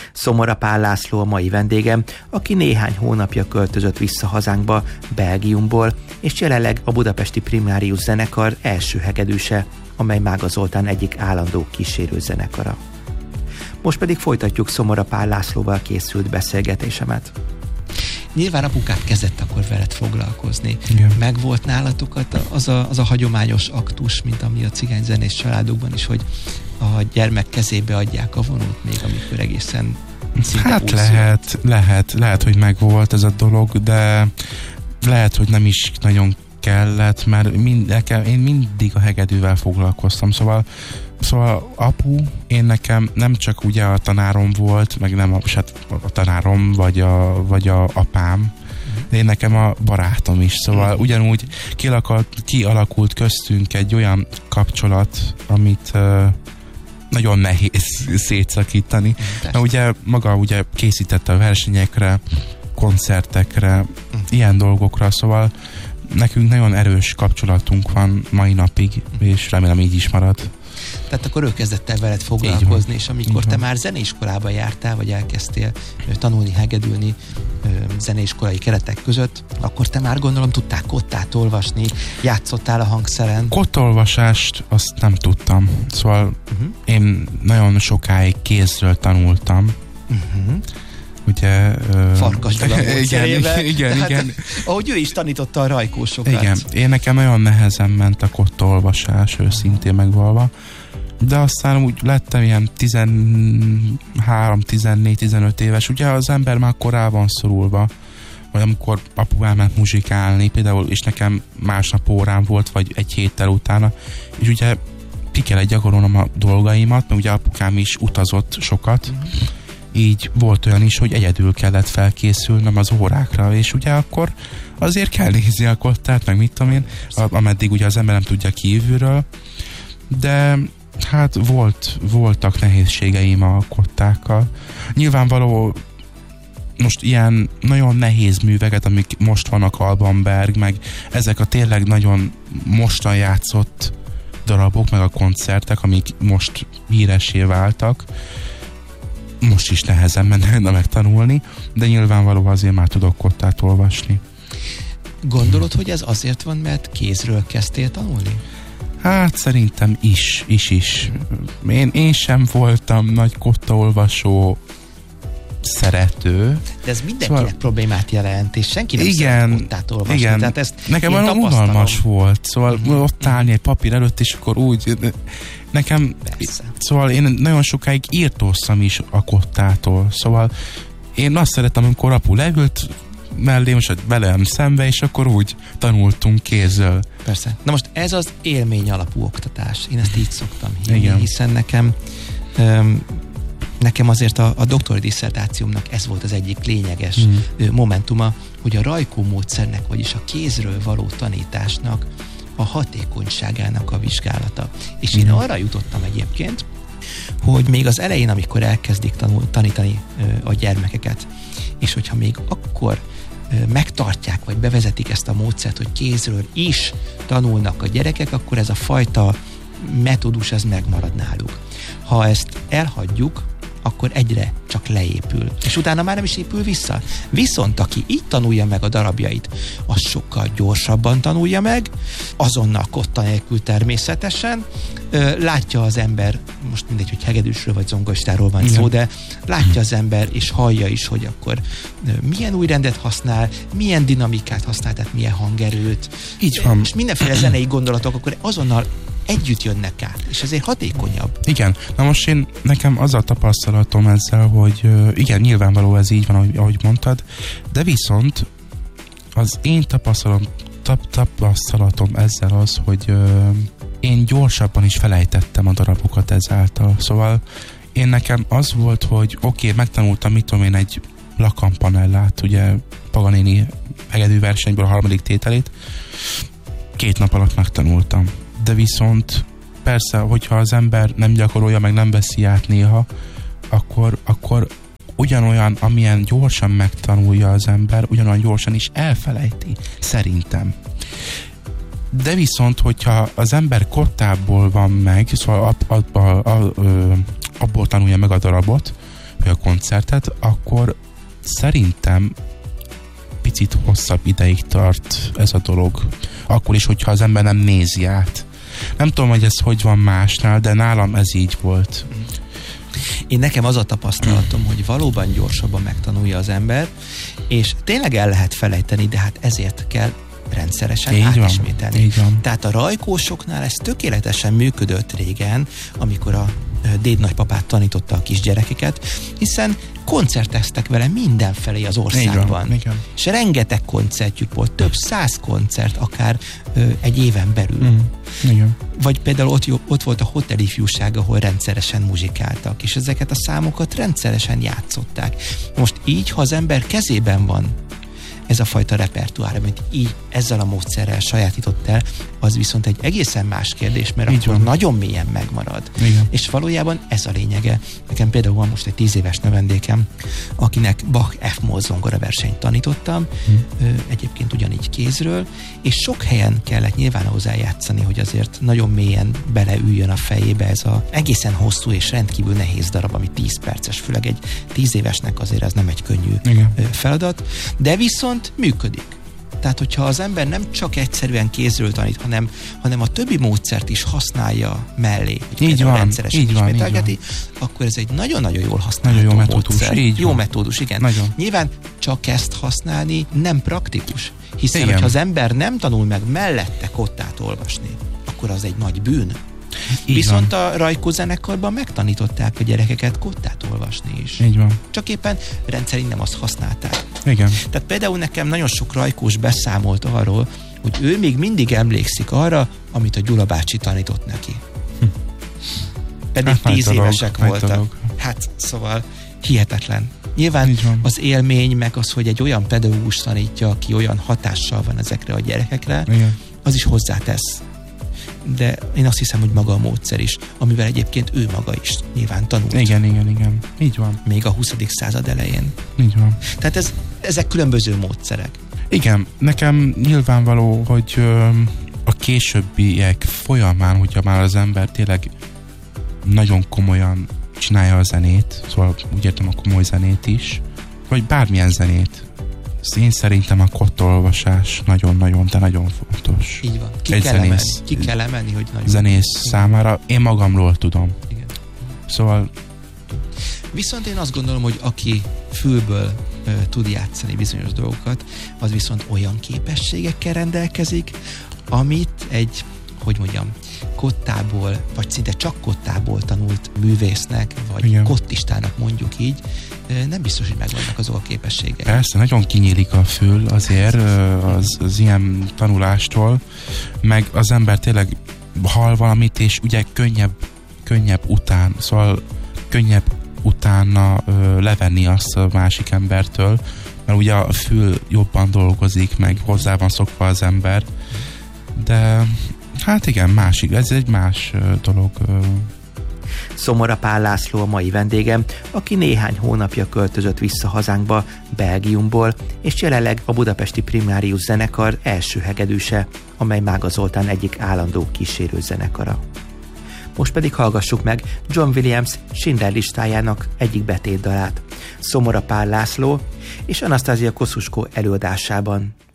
Szomora Pál László a mai vendégem, aki néhány hónapja költözött vissza hazánkba Belgiumból, és jelenleg a budapesti Primárius zenekar első hegedűse, amely Mága Zoltán egyik állandó kísérő zenekara. Most pedig folytatjuk Szomora Pál Lászlóval készült beszélgetésemet. Nyilván apukát kezdett akkor veled foglalkozni. Igen. Megvolt nálatok az a hagyományos aktus, mint ami a cigányzenés családokban is, hogy a gyermek kezébe adják a vonót még, amikor egészen szinte hát lehet, hogy megvolt ez a dolog, de lehet, hogy nem is nagyon kellett, mert én mindig a hegedűvel foglalkoztam, szóval én nekem nem csak ugye a tanárom volt, meg nem a tanárom, vagy a apám, de én nekem a barátom is, szóval ugyanúgy kialakult köztünk egy olyan kapcsolat, amit nagyon nehéz szétszakítani. Mert ugye maga készítette a versenyekre, koncertekre, ilyen dolgokra, szóval nekünk nagyon erős kapcsolatunk van mai napig, és remélem így is marad. Tehát akkor ő kezdett el veled foglalkozni, és amikor te már zeneiskolába jártál, vagy elkezdtél tanulni, hegedülni zeneiskolai keretek között, akkor te már gondolom tudtál kottát olvasni, játszottál a hangszeren. Kottolvasást azt nem tudtam. Szóval én nagyon sokáig kézről tanultam. Ugye... Farkasról a módszerével. Igen. Ahogy ő is tanította a rajkósokat. Igen, én nekem nagyon nehezen ment a kottaolvasás, őszintén megvalva. De aztán úgy lettem ilyen 13, 14, 15 éves. Ugye az ember már korábban szorulva, vagy amikor apu elment muzsikálni, például, és nekem másnap órám volt, vagy egy héttel utána, és ugye ki kellett gyakorolnom a dolgaimat, mert ugye apukám is utazott sokat, így volt olyan is, hogy egyedül kellett felkészülnöm az órákra, és ugye akkor azért kell nézni a kottát, meg mit tudom én, ameddig ugye az ember nem tudja kívülről, de hát voltak nehézségeim a kottákkal. Nyilvánvaló most ilyen nagyon nehéz műveket, amik most vannak, Alban Berg, meg ezek a tényleg nagyon mostan játszott darabok, meg a koncertek, amik most híressé váltak, most is nehezen menne megtanulni, de nyilvánvaló azért már tudok kottát olvasni. Gondolod, hogy ez azért van, mert kézről kezdtél tanulni? Hát szerintem is. Én sem voltam nagy kottaolvasó szerető. De ez mindenkinek problémát jelent, és senki nem szeret kottát olvasni. Igen. Tehát ezt nekem olyan unalmas volt, szóval ott állni egy papír előtt, és akkor úgy... Nekem, szóval én nagyon sokáig írtóztam is a kottától, szóval én azt szeretem, amikor apu leült mellém, és velem szembe, és akkor úgy tanultunk kézzel. Persze. Na most ez az élmény alapú oktatás. Én ezt így szoktam hinni, hiszen nekem azért a doktori disszertációmnak ez volt az egyik lényeges momentuma, hogy a Rajkó módszernek, vagyis a kézről való tanításnak a hatékonyságának a vizsgálata. És én arra jutottam egyébként, hogy még az elején, amikor elkezdik tanítani a gyermekeket, és hogyha még akkor megtartják, vagy bevezetik ezt a módszert, hogy kézről is tanulnak a gyerekek, akkor ez a fajta metódus, ez megmarad náluk. Ha ezt elhagyjuk, akkor egyre csak leépül. És utána már nem is épül vissza. Viszont aki így tanulja meg a darabjait, az sokkal gyorsabban tanulja meg, azonnal kotta nélkül természetesen. Látja az ember, most mindegy, hogy hegedűsről vagy zongorostáról van szó, de látja az ember és hallja is, hogy akkor milyen új rendet használ, milyen dinamikát használ, tehát milyen hangerőt. Így van. És mindenféle zenei gondolatok akkor azonnal együtt jönnek át, és ezért hatékonyabb. Igen. Na most nekem az a tapasztalatom ezzel, hogy igen, nyilvánvaló ez így van, ahogy mondtad, de viszont az én tapasztalatom ezzel az, hogy én gyorsabban is felejtettem a darabokat ezáltal. Szóval nekem az volt, hogy megtanultam, mit tudom én, egy La Campanellát, ugye Paganini hegedű versenyből a 3. tételét, 2 nap alatt megtanultam. De viszont persze, hogyha az ember nem gyakorolja, meg nem veszi át néha, akkor ugyanolyan, amilyen gyorsan megtanulja az ember, ugyanolyan gyorsan is elfelejti, szerintem. De viszont, hogyha az ember kottából van meg, szóval abból tanulja meg a darabot, a koncertet, akkor szerintem picit hosszabb ideig tart ez a dolog. Akkor is, hogyha az ember nem nézi át. Nem tudom, hogy ez hogy van másnál, de nálam ez így volt. Nekem az a tapasztalatom, hogy valóban gyorsabban megtanulja az ember, és tényleg el lehet felejteni, de hát ezért kell rendszeresen átismételni. Tehát a rajkósoknál ez tökéletesen működött régen, amikor a dédnagypapát tanította a kisgyerekeket, hiszen koncerteztek vele mindenfelé az országban. Igen. És rengeteg koncertjük volt, több 100 koncert, akár egy éven belül. Igen. Vagy például ott volt a Hotel Ifjúság, ahol rendszeresen muzsikáltak, és ezeket a számokat rendszeresen játszották. Most így, ha az ember kezében van ez a fajta repertoár, amit így ezzel a módszerrel sajátított el, az viszont egy egészen más kérdés, mert így akkor van. Nagyon mélyen megmarad. Igen. És valójában ez a lényege. Nekem például van most egy 10 éves növendékem, akinek Bach F-moll zongora versenyt tanítottam, egyébként ugyanígy kézről, és sok helyen kellett nyilván hozzájátszani, hogy azért nagyon mélyen beleüljön a fejébe ez a egészen hosszú és rendkívül nehéz darab, ami 10 perces, főleg egy 10 évesnek azért ez nem egy könnyű feladat, de viszont működik. Tehát, hogyha az ember nem csak egyszerűen kézről tanít, hanem a többi módszert is használja mellé, hogy így van, rendszeresen ismételgeti, akkor ez egy nagyon-nagyon jól használható nagyon jó módszer. Így jó van. metódus, igen. Nagyon. Nyilván csak ezt használni nem praktikus, hiszen hogyha az ember nem tanul meg mellette kottát olvasni, akkor az egy nagy bűn. Viszont a Rajkó zenekarban megtanították a gyerekeket kottát olvasni is. Így van. Csak éppen rendszerint nem azt használták. Igen. Tehát például nekem nagyon sok rajkós beszámolt arról, hogy ő még mindig emlékszik arra, amit a Gyula bácsi tanított neki. Pedig 10 évesek voltak. Hát szóval hihetetlen. Nyilván az élmény, meg az, hogy egy olyan pedagógus tanítja, aki olyan hatással van ezekre a gyerekekre, az is hozzátesz. De én azt hiszem, hogy maga a módszer is, amivel egyébként ő maga is nyilván tanult. Igen. Így van. Még a 20. század elején. Így van. Tehát ezek különböző módszerek. Igen, nekem nyilvánvaló, hogy a későbbiek folyamán, hogyha már az ember tényleg nagyon komolyan csinálja a zenét, szóval úgy értem a komoly zenét is, vagy bármilyen zenét, én szerintem a kottolvasás nagyon-nagyon, de nagyon fontos. Így van. Ki kell emelni, hogy nagyon zenész számára. Én magamról tudom. Igen. Szóval viszont én azt gondolom, hogy aki fülből tud játszani bizonyos dolgokat, az viszont olyan képességekkel rendelkezik, amit egy, kottából, vagy szinte csak kottából tanult művésznek, vagy kottistának mondjuk így, nem biztos, hogy megvannak azok a képességek. Persze, nagyon kinyílik a fül azért az ilyen tanulástól, meg az ember tényleg hall valamit, és ugye könnyebb utána levenni azt a másik embertől, mert ugye a fül jobban dolgozik, meg hozzá van szokva az ember, de hát igen, ez egy más dolog. Szomora Pál László a mai vendégem, aki néhány hónapja költözött vissza hazánkba, Belgiumból, és jelenleg a budapesti Primárius zenekar első hegedűse, amely Mága Zoltán egyik állandó kísérő zenekara. Most pedig hallgassuk meg John Williams Schindler listájának egyik betétdalát, Szomora Pál László és Anastasia Kosciuszko előadásában.